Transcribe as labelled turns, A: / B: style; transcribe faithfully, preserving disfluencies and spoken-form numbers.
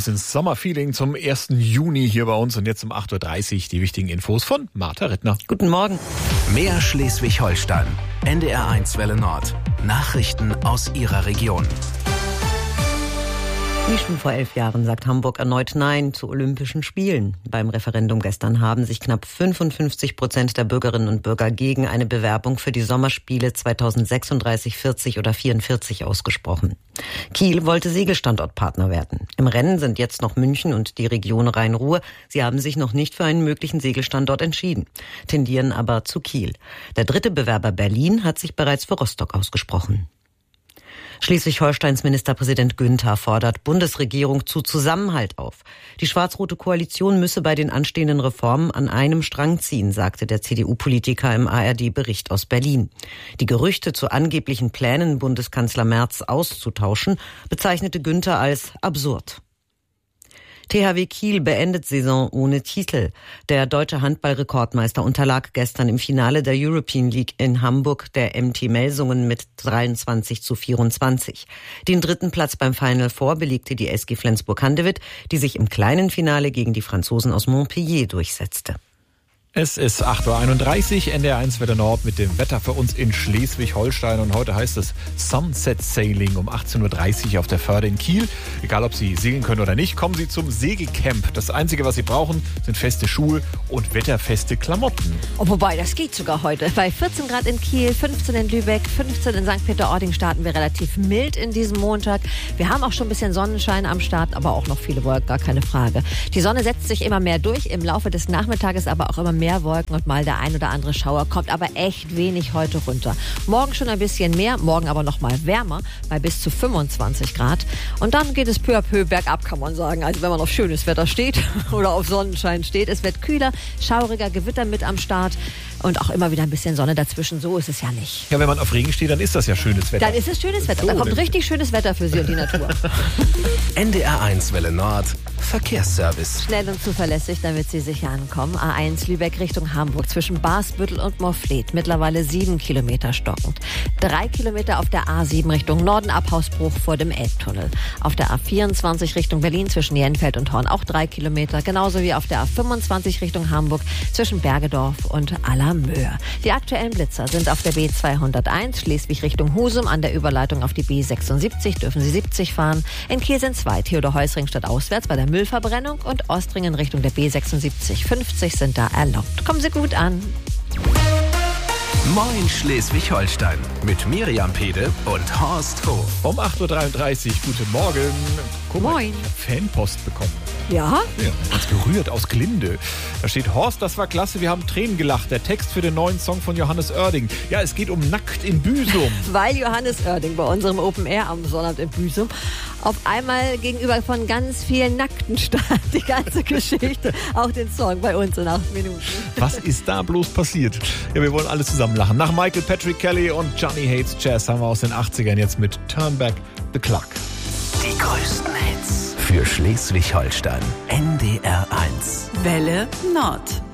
A: bisschen Sommerfeeling zum ersten Juni hier bei uns und jetzt um acht Uhr dreißig die wichtigen Infos von Martha Rittner.
B: Guten Morgen.
C: Mehr Schleswig-Holstein. N D R eins Welle Nord. Nachrichten aus Ihrer Region.
B: Wie schon vor elf Jahren sagt Hamburg erneut Nein zu Olympischen Spielen. Beim Referendum gestern haben sich knapp fünfundfünfzig Prozent der Bürgerinnen und Bürger gegen eine Bewerbung für die Sommerspiele zweitausendsechsunddreißig, vierzig oder vierundvierzig ausgesprochen. Kiel wollte Segelstandortpartner werden. Im Rennen sind jetzt noch München und die Region Rhein-Ruhr. Sie haben sich noch nicht für einen möglichen Segelstandort entschieden, tendieren aber zu Kiel. Der dritte Bewerber Berlin hat sich bereits für Rostock ausgesprochen. Schleswig-Holsteins Ministerpräsident Günther fordert Bundesregierung zu Zusammenhalt auf. Die schwarz-rote Koalition müsse bei den anstehenden Reformen an einem Strang ziehen, sagte der C D U-Politiker im A R D-Bericht aus Berlin. Die Gerüchte zu angeblichen Plänen, Bundeskanzler Merz auszutauschen, bezeichnete Günther als absurd. T H W Kiel beendet Saison ohne Titel. Der deutsche Handball-Rekordmeister unterlag gestern im Finale der European League in Hamburg der M T Melsungen mit dreiundzwanzig zu vierundzwanzig. Den dritten Platz beim Final Four belegte die S G Flensburg-Handewitt, die sich im kleinen Finale gegen die Franzosen aus Montpellier durchsetzte.
A: Es ist acht Uhr einunddreißig, N D R eins Welle Nord mit dem Wetter für uns in Schleswig-Holstein. Und heute heißt es Sunset Sailing um achtzehn Uhr dreißig auf der Förde in Kiel. Egal, ob Sie segeln können oder nicht, kommen Sie zum Segelcamp. Das Einzige, was Sie brauchen, sind feste Schuhe und wetterfeste Klamotten.
D: Oh, wobei, das geht sogar heute. Bei vierzehn Grad in Kiel, fünfzehn in Lübeck, fünfzehn in Sankt Peter-Ording starten wir relativ mild in diesem Montag. Wir haben auch schon ein bisschen Sonnenschein am Start, aber auch noch viele Wolken, gar keine Frage. Die Sonne setzt sich immer mehr durch, im Laufe des Nachmittages aber auch immer mehr mehr Wolken und mal der ein oder andere Schauer, kommt aber echt wenig heute runter. Morgen schon ein bisschen mehr, morgen aber noch mal wärmer, bei bis zu fünfundzwanzig Grad. Und dann geht es peu à peu bergab, kann man sagen. Also wenn man auf schönes Wetter steht oder auf Sonnenschein steht. Es wird kühler, schauriger, Gewitter mit am Start und auch immer wieder ein bisschen Sonne dazwischen. So ist es ja nicht.
A: Ja, wenn man auf Regen steht, dann ist das ja schönes Wetter.
D: Dann ist es schönes Wetter. So, da kommt richtig schönes Wetter für Sie und die Natur.
C: N D R eins Welle Nord. Verkehrsservice.
D: Schnell und zuverlässig, damit Sie sicher ankommen. A eins Lübeck Richtung Hamburg zwischen Basbüttel und Morfleet. Mittlerweile sieben Kilometer stockend. Drei Kilometer auf der A sieben Richtung Norden, Abhausbruch vor dem Elbtunnel. Auf der A vierundzwanzig Richtung Berlin zwischen Jenfeld und Horn auch drei Kilometer. Genauso wie auf der A fünfundzwanzig Richtung Hamburg zwischen Bergedorf und Allermöhr. Die aktuellen Blitzer sind auf der B zweihunderteins Schleswig Richtung Husum. An der Überleitung auf die B sechsundsiebzig dürfen Sie siebzig fahren. In Kiel sind zwei. Theodor-Heuss-Ring stadtauswärts bei der Müllverbrennung und Ostringen Richtung der B sechsundsiebzig fünfzig sind da erlaubt. Kommen Sie gut an.
C: Moin Schleswig-Holstein mit Miriam Pede und Horst Hof.
A: Um acht Uhr dreiunddreißig, guten Morgen. Guck mal,
D: Moin.
A: ich hab Fanpost bekommen.
D: Ja?
A: Ja, ganz gerührt aus Glinde. Da steht: Horst, das war klasse, wir haben Tränen gelacht. Der Text für den neuen Song von Johannes Oerding. Ja, es geht um Nackt in Büsum.
D: Weil Johannes Oerding bei unserem Open Air am Sonnabend in Büsum auf einmal gegenüber von ganz vielen Nackten stand. Die ganze Geschichte, auch den Song bei uns in acht Minuten.
A: Was ist da bloß passiert? Ja, wir wollen alle zusammen lachen. Nach Michael Patrick Kelly und Johnny Hates Jazz haben wir aus den achtzigern jetzt mit Turn Back the Clock.
C: Die größten Hits für Schleswig-Holstein. N D R eins.
E: Welle Nord.